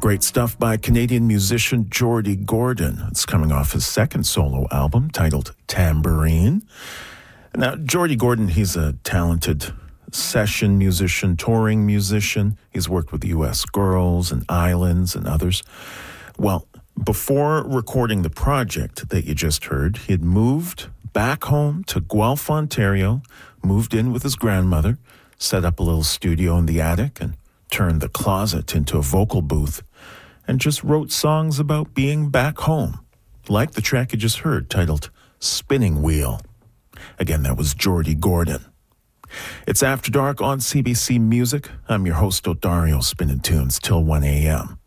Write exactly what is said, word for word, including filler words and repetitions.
Great stuff by Canadian musician Geordie Gordon. It's coming off his second solo album titled Tambourine. Now, Geordie Gordon, he's a talented session musician, touring musician. He's worked with the U S Girls and Islands and others. Well, before recording the project that you just heard, he had moved back home to Guelph, Ontario, moved in with his grandmother, set up a little studio in the attic, and turned the closet into a vocal booth, and just wrote songs about being back home, like the track you just heard, titled Spinning Wheel. Again, that was Geordie Gordon. It's After Dark on C B C Music. I'm your host, Odario, spinning tunes till one a.m.